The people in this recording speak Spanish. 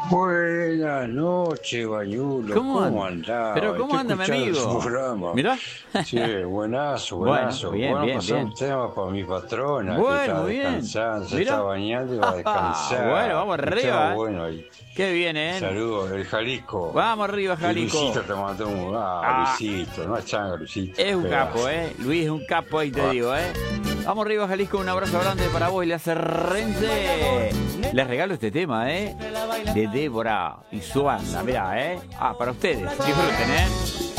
Buenas noches, Bañulo. ¿Cómo ¿Cómo anda? andás? Pero ¿cómo anda, mi Su amigo? programa. Mirá. Sí, buenazo, Bueno, buenazo. bien, Bueno, bien, pasar bien. un tema para mi patrona que Bueno, está muy bien. descansando, se está Mirá. bañando y va a Bueno, descansar. vamos Está arriba, ¿eh? bueno ahí. Qué bien, ¿eh? Saludos, el Jalisco. Vamos arriba, Y Luisito Jalisco. te mandó un. Ah, Ah, Luisito, no es changa, Luisito. es un capo, Pedazo. ¿eh? Luis es un capo ahí, te digo, ¿eh? Vamos arriba, Jalisco. Un abrazo grande para vos y la Cerrense. Les regalo este tema, ¿eh? De Débora y su banda, mirá, ¿eh? Ah, para ustedes. Disfruten, ¿eh?